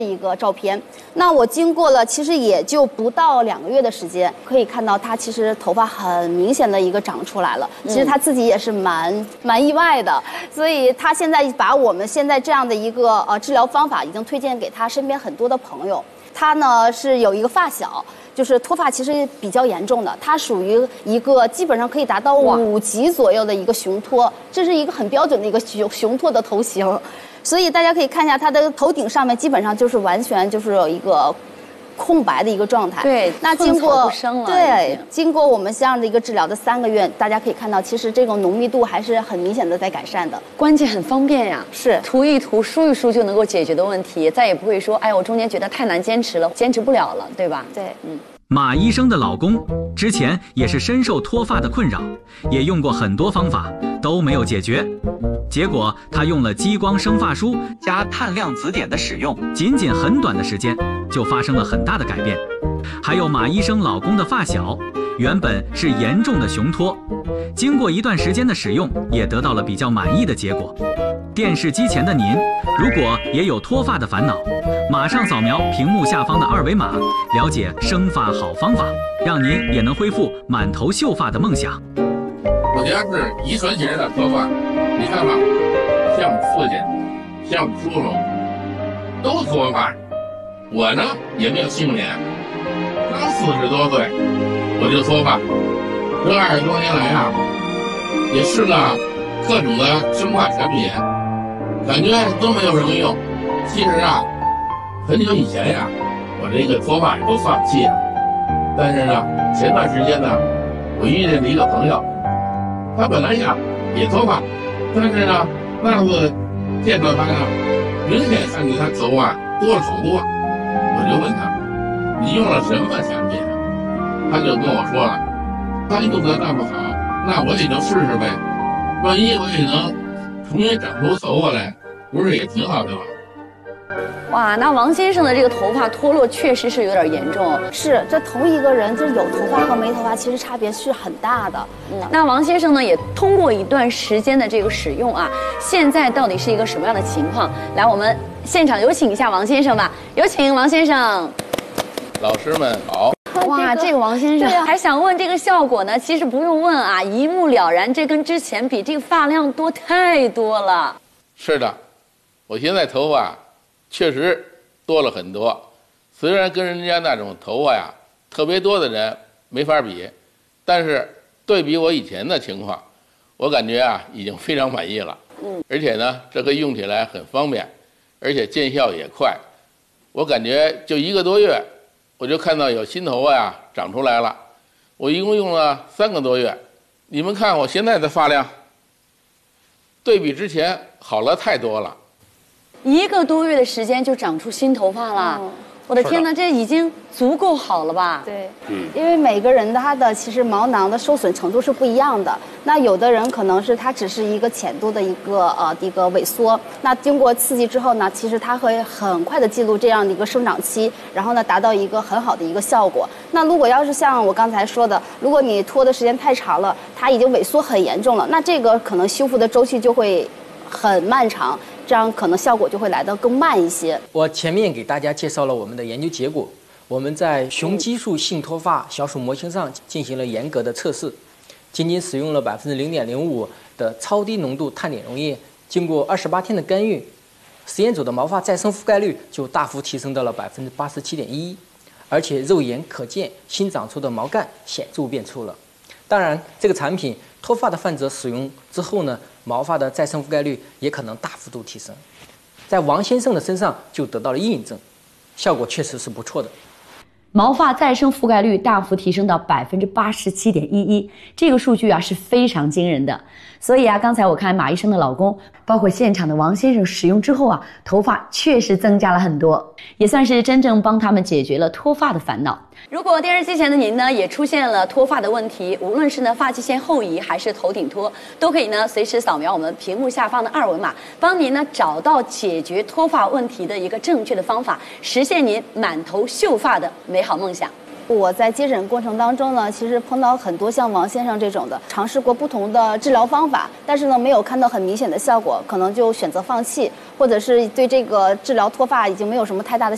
一个照片。那我经过了，其实也就不到2个月的时间，可以看到他其实头发很明显的一个长出来了。其实他自己也是蛮意外的，所以他现在把我们现在这样的一个治疗方法已经推荐给他身边很多的朋友。他呢是有一个发小。就是脱发其实比较严重的，它属于一个基本上可以达到5级左右的一个雄脱，这是一个很标准的一个雄脱的头型，所以大家可以看一下它的头顶上面基本上就是完全就是有一个空白的一个状态。 对， 那经过经过我们这样的一个治疗的3个月，大家可以看到，其实这种浓密度还是很明显的在改善的。 关键很方便呀， 是涂一涂、梳一梳就能够解决的问题，再也不会说，哎，我中间觉得太难坚持了，坚持不了了，对吧？ 对， 马医生的老公之前也是深受脱发的困扰，也用过很多方法都没有解决，结果他用了激光生发梳加碳量紫碘的使用，仅很短的时间就发生了很大的改变。还有马医生老公的发小，原本是严重的雄脱，经过一段时间的使用，也得到了比较满意的结果。电视机前的您，如果也有脱发的烦恼，马上扫描屏幕下方的2维码，了解生发好方法，让您也能恢复满头秀发的梦想。 我家是遗传型的脱发，你看吧，像父亲，像叔叔，都脱发。我呢也没有幸免，刚40多岁我就脱发，这20多年来啊，也试了各种的生发产品，感觉都没有什么用。其实啊，很久以前呀，我这个脱发也都放弃了。但是呢，前段时间呢，我遇见了一个朋友，他本来呀也脱发，但是呢，那次见到他呢，明显看见他头发多了好多。我就问他，你用了什么产品？他就跟我说了，他用的那么好，那我也就试试呗。万一我也能重新长出头发来，不是也挺好的吗？ 哇，那王先生的这个头发脱落确实是有点严重。 是，这同一个人，就是有头发和没头发，其实差别是很大的。 那王先生呢，也通过一段时间的这个使用啊，现在到底是一个什么样的情况？来，我们现场有请一下王先生吧，有请王先生。 老师们好。 哇，这个王先生还想问这个效果呢？其实不用问啊，一目了然，这跟之前比，这个发量多太多了。 是的，我现在头发确实多了很多，虽然跟人家那种头发呀特别多的人没法比，但是对比我以前的情况，我感觉啊已经非常满意了。而且呢，这个用起来很方便，而且见效也快。我感觉就1个多月，我就看到有新头发呀长出来了。我一共用了3个多月，你们看我现在的发量，对比之前好了太多了。 1个多月的时间就长出新头发了，我的天哪，这已经足够好了吧？ 对，因为每个人他的其实毛囊的受损程度是不一样的。那有的人可能是它只是一个浅度的一个萎缩，那经过刺激之后呢，其实它会很快的记录这样的一个生长期，然后呢达到一个很好的一个效果。那如果要是像我刚才说的，如果你拖的时间太长了，它已经萎缩很严重了，那这个可能修复的周期就会很漫长。这样可能效果就会来得更慢一些。 我前面给大家介绍了我们的研究结果，我们在雄激素性脱发小鼠模型上进行了严格的测试，仅仅使用了0.05%的超低浓度碳碘溶液，经过28天的干预，实验组的毛发再生覆盖率就大幅提升到了87.11%，而且肉眼可见新长出的毛干显著变粗了。当然，这个产品脱发的患者使用之后呢，毛发的再生覆盖率也可能大幅度提升。在王先生的身上就得到了印证，效果确实是不错的。 毛发再生覆盖率大幅提升到87.11%，这个数据啊是非常惊人的。所以啊，刚才我看马医生的老公，包括现场的王先生使用之后啊，头发确实增加了很多，也算是真正帮他们解决了脱发的烦恼。 如果电视机前的您呢也出现了脱发的问题，无论是呢发际线后移还是头顶脱，都可以呢随时扫描我们屏幕下方的2维码，帮您呢找到解决脱发问题的一个正确的方法，实现您满头秀发的美好梦想。 我在接诊过程当中呢，其实碰到很多像王先生这种的，尝试过不同的治疗方法，但是呢没有看到很明显的效果，可能就选择放弃，或者是对这个治疗脱发已经没有什么太大的